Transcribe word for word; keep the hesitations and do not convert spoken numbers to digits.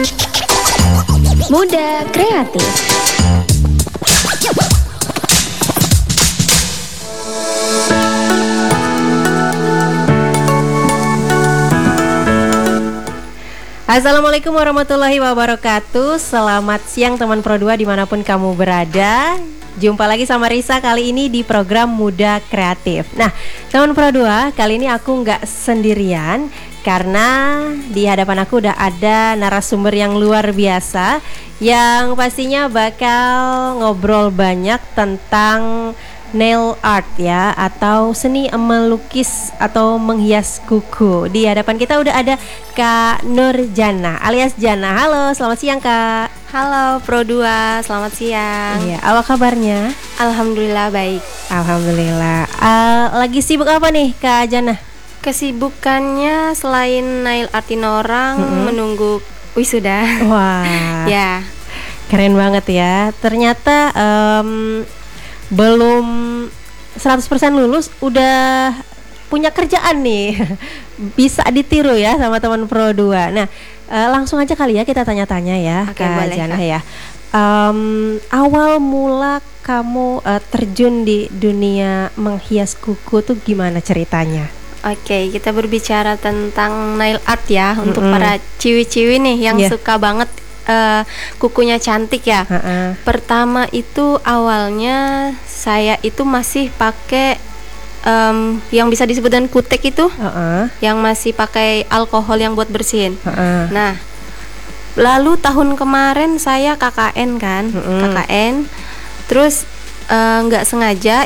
Muda Kreatif. Assalamualaikum warahmatullahi wabarakatuh. Selamat siang teman Pro dua dimanapun kamu berada. Jumpa lagi sama Risa kali ini di program Muda Kreatif. Nah teman Pro dua, kali ini aku nggak sendirian, karena di hadapan aku udah ada narasumber yang luar biasa, yang pastinya bakal ngobrol banyak tentang nail art ya, atau seni melukis atau menghias kuku. Di hadapan kita udah ada Kak Nurjana alias Jana. Halo, selamat siang Kak. Halo Pro dua, selamat siang. Iya, apa kabarnya? Alhamdulillah baik. Alhamdulillah. Uh, lagi sibuk apa nih Kak Jana? Kesibukannya selain nail artin orang, mm-hmm. menunggu wisuda. Wah. Ya. Keren banget ya. Ternyata um, belum seratus persen lulus udah punya kerjaan nih. Bisa ditiru ya sama teman Pro dua. Nah, uh, langsung aja kali ya kita tanya-tanya ya. Oke, Kak boleh, Jana Kak. ya. Um, awal mula kamu uh, terjun di dunia menghias kuku tuh gimana ceritanya? Oke, kita berbicara tentang nail art ya, mm-hmm. untuk para ciwi-ciwi nih yang yeah. suka banget uh, kukunya cantik ya. Uh-uh. Pertama itu awalnya saya itu masih pakai um, yang bisa disebut dengan kutek itu, uh-uh. yang masih pakai alkohol yang buat bersihin. Uh-uh. Nah, lalu tahun kemarin saya K K N kan, uh-uh. K K N, terus nggak uh, sengaja